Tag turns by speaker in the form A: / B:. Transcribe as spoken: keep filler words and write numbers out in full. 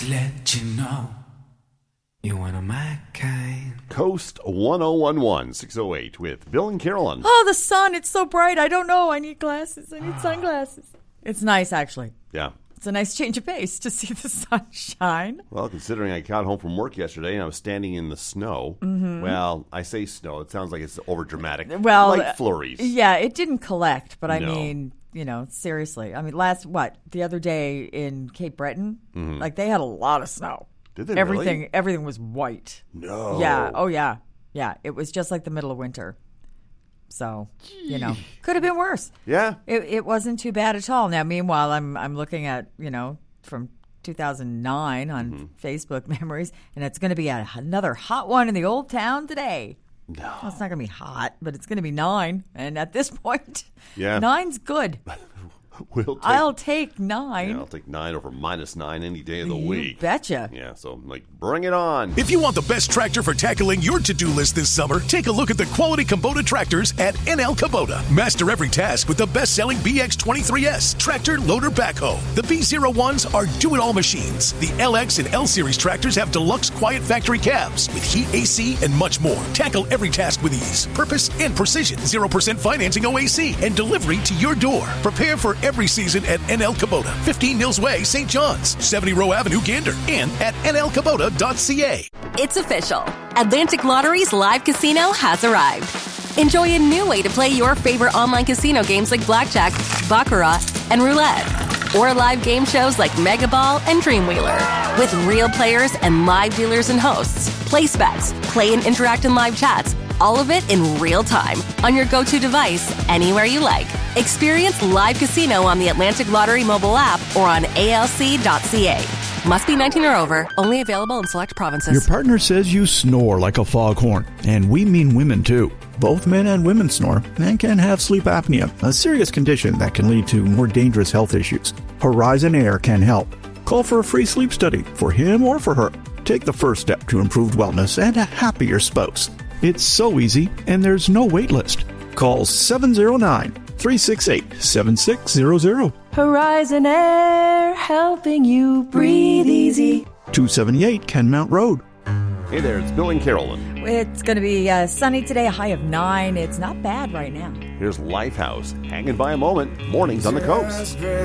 A: Let you know you're one of my kind.
B: Coast one oh one one, six oh eight with Bill and Carolyn.
C: Oh, the sun. It's so bright. I don't know. I need glasses. I need sunglasses. It's nice, actually.
B: Yeah.
C: It's a nice change of pace to see the sun shine.
B: Well, considering I got home from work yesterday and I was standing in the snow. Mm-hmm. Well, I say snow. It sounds like it's over dramatic.
C: Well,
B: light flurries.
C: Yeah, it didn't collect, but I
B: No.
C: mean, you know, seriously. I mean, last, what, the other day in Cape Breton,
B: Mm-hmm.
C: like they had a lot of snow.
B: Did they
C: everything,
B: really?
C: Everything was white.
B: No.
C: Yeah. Oh, yeah. Yeah. It was just like the middle of winter. So, you know, could have been worse.
B: Yeah.
C: It, it wasn't too bad at all. Now, meanwhile, I'm I'm looking at, you know, from two thousand nine on
B: Mm-hmm.
C: Facebook memories, and it's going to be a, another hot one in the old town today.
B: No.
C: Well, it's not going to be hot, but it's going to be nine. And at this point,
B: Yeah.
C: nine's good.
B: We'll take,
C: I'll take nine.
B: yeah, I'll take nine over minus nine any day of the
C: you
B: week.
C: betcha.
B: Yeah, so I'm like, bring it on.
D: If you want the best tractor for tackling your to-do list this summer, take a look at the quality Kubota tractors at N L Kubota. Master every task with the best-selling B X twenty-three S tractor loader backhoe. The B zero ones are do-it-all machines. The L X and L Series tractors have deluxe quiet factory cabs with heat, A C, and much more. Tackle every task with ease, purpose, and precision. zero percent financing O A C and delivery to your door. Prepare for every season at N L Kubota, fifteen Mills Way, Saint John's, seventy Row Avenue, Gander, and at N L Kubota dot C A.
E: It's official. Atlantic Lottery's live casino has arrived. Enjoy a new way to play your favorite online casino games like Blackjack, Baccarat, and Roulette. Or live game shows like Mega Ball and Dreamwheeler. With real players and live dealers and hosts. Place bets, play and interact in live chats. All of it in real time on your go-to device, anywhere you like. Experience live casino on the Atlantic Lottery mobile app or on A L C dot C A. Must be nineteen or over. Only available in select provinces.
F: Your partner says you snore like a foghorn, and we mean women too. Both men and women snore and can have sleep apnea, a serious condition that can lead to more dangerous health issues. Horizon Air can help. Call for a free sleep study for him or for her. Take the first step to improved wellness and a happier spouse. It's so easy, and there's no wait list. Call seven oh nine, three six eight, seven six zero zero.
G: Horizon Air, helping you breathe easy.
F: two seventy-eight Kenmount Road.
B: Hey there, it's Bill and Carolyn.
C: It's going to be uh, sunny today, a high of nine. It's not bad right now.
B: Here's Lifehouse, hanging by a moment, mornings on the coast.